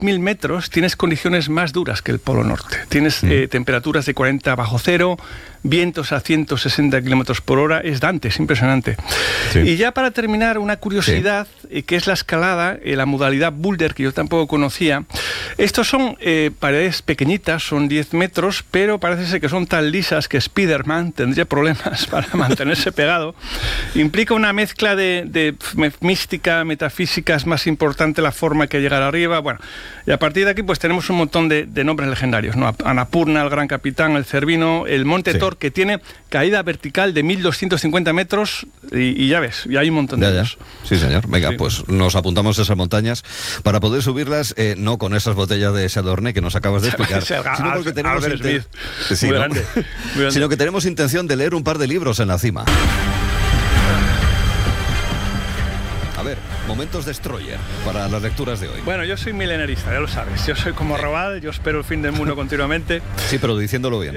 1000 metros tienes condiciones más duras que el Polo Norte. Tienes temperaturas de 40 bajo cero, vientos a 160 kilómetros por hora. Es Dante, es impresionante. Sí. Y ya para terminar, una curiosidad, que es la escalada, la modalidad boulder, que yo tampoco conocía. Estos son paredes pequeñitas, son 10 metros, pero parece ser que son tan lisas que Spiderman tendría problemas para mantenerse pegado. Implica una mezcla de mística, metafísica, es más importante la forma que llegar arriba. Bueno, y a partir de aquí pues tenemos un montón de nombres legendarios, ¿no? Annapurna, el Gran Capitán, el Cervino, el Monte Thor, que tiene caída vertical de 1250 metros y ya ves, y hay un montón de ellos. Sí, señor. Venga, pues nos apuntamos a esas montañas para poder subirlas, no con esas botellas de Chardonnay que nos acabas de explicar, sino porque tenemos muy grande. Sino que tenemos intención de leer un par de libros en la cima. A ver, momentos destroyer para las lecturas de hoy. Bueno, yo soy milenarista, ya lo sabes. Yo soy como Roald, yo espero el fin del mundo continuamente. Sí, pero diciéndolo bien.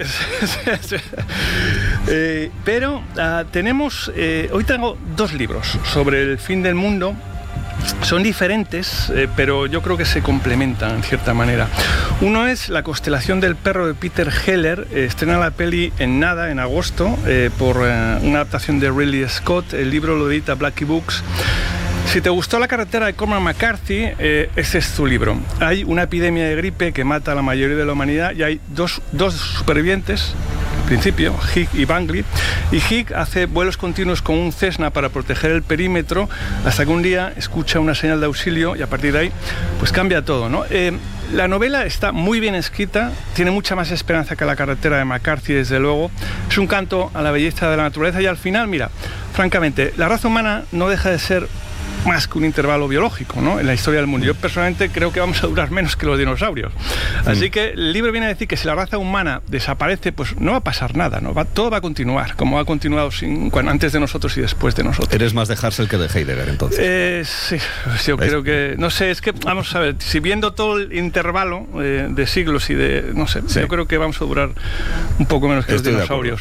Pero tenemos... hoy tengo 2 libros sobre el fin del mundo. Son diferentes, pero yo creo que se complementan en cierta manera. Uno es La constelación del perro de Peter Heller. Estrena la peli en agosto, por una adaptación de Ridley Scott. El libro lo edita Blackie Books. Si te gustó La carretera de Cormac McCarthy, ese es tu libro. Hay una epidemia de gripe que mata a la mayoría de la humanidad y hay dos supervivientes, al principio, Higg y Bangley, y Higg hace vuelos continuos con un Cessna para proteger el perímetro hasta que un día escucha una señal de auxilio y a partir de ahí pues cambia todo, ¿no? La novela está muy bien escrita, tiene mucha más esperanza que La carretera de McCarthy, desde luego. Es un canto a la belleza de la naturaleza y al final, mira, francamente, la raza humana no deja de ser más que un intervalo biológico, ¿no? En la historia del mundo. Yo personalmente creo que vamos a durar menos que los dinosaurios. Así que el libro viene a decir que si la raza humana desaparece, pues no va a pasar nada, ¿no? Todo va a continuar, como ha continuado antes de nosotros y después de nosotros. Eres más de Hassel que de Heidegger, entonces. Sí, yo creo que... No sé, es que, vamos a ver, si viendo todo el intervalo de siglos y de... No sé, yo creo que vamos a durar un poco menos que los dinosaurios.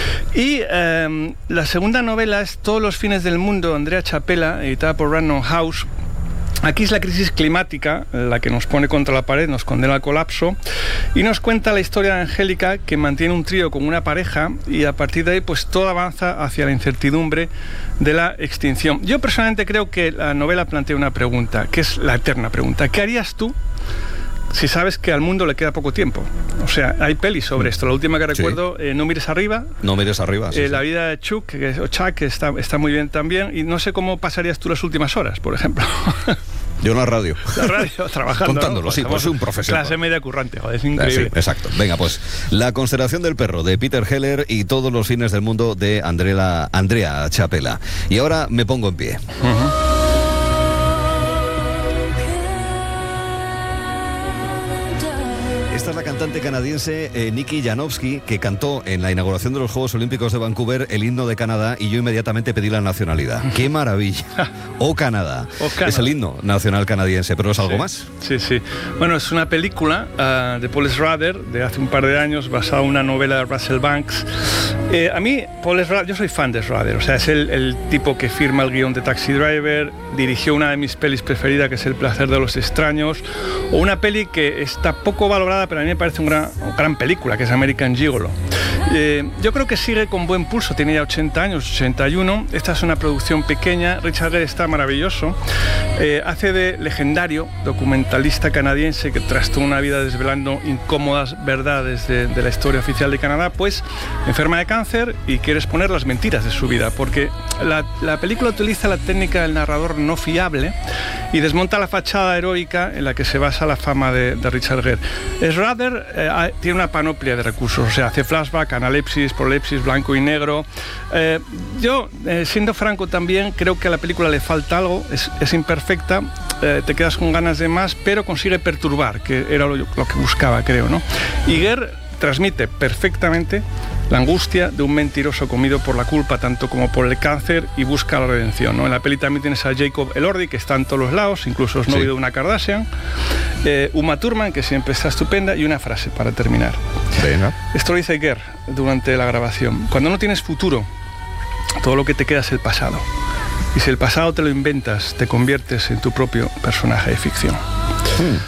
Y la segunda novela es Todos los fines del mundo, Andrea Chapela, editada por Random House. Aquí es la crisis climática la que nos pone contra la pared, nos condena al colapso y nos cuenta la historia de Angélica, que mantiene un trío con una pareja y a partir de ahí pues todo avanza hacia la incertidumbre de la extinción. Yo personalmente creo que la novela plantea una pregunta, que es la eterna pregunta: ¿qué harías tú si sabes que al mundo le queda poco tiempo? O sea, hay pelis sobre esto. La última que recuerdo, No mires arriba. No mires arriba, sí. La vida de Chuck, que está muy bien también. Y no sé cómo pasarías tú las últimas horas, por ejemplo. Yo en la radio. La radio, trabajando. Contándolo, ¿no? Sí, pues soy un profesional. Clase media currante, joder, es increíble. Sí, exacto. Venga, pues La constelación del perro, de Peter Heller, y Todos los fines del mundo, de Andrea Chapela. Y ahora me pongo en pie. Esta es la cantante canadiense Nikki Janowski, que cantó en la inauguración de los Juegos Olímpicos de Vancouver el himno de Canadá, y yo inmediatamente pedí la nacionalidad. ¡Qué maravilla! ¡Oh, Canadá! Es el himno nacional canadiense, pero ¿es algo más? Sí. Bueno, es una película de Paul Schrader de hace un par de años, basada en una novela de Russell Banks. A mí, Paul Schrader, yo soy fan de Schrader, o sea, es el tipo que firma el guión de Taxi Driver, dirigió una de mis pelis preferidas, que es El placer de los extraños, o una peli que está poco valorada, pero a mí me parece una gran película, que es American Gigolo. Yo creo que sigue con buen pulso, tiene ya 80 años, 81. Esta es una producción pequeña. Richard Gere está maravilloso. Hace de legendario documentalista canadiense que tras toda una vida desvelando incómodas verdades de la historia oficial de Canadá, pues enferma de cáncer y quiere exponer las mentiras de su vida, porque la película utiliza la técnica del narrador no fiable y desmonta la fachada heroica en la que se basa la fama de Richard Gere. Schrader tiene una panoplia de recursos, o sea, hace flashback, analepsis, prolepsis, blanco y negro. Yo, siendo franco también, creo que a la película le falta algo, es imperfecta, te quedas con ganas de más, pero consigue perturbar, que era lo que buscaba, creo, ¿no? Y Gere transmite perfectamente la angustia de un mentiroso comido por la culpa tanto como por el cáncer y busca la redención, ¿no? En la peli también tienes a Jacob Elordi, que está en todos los lados, incluso es novio de una Kardashian, Uma Thurman, que siempre está estupenda, y una frase para terminar. Venga. Esto lo dice Gere durante la grabación: cuando no tienes futuro, todo lo que te queda es el pasado, y si el pasado te lo inventas, te conviertes en tu propio personaje de ficción.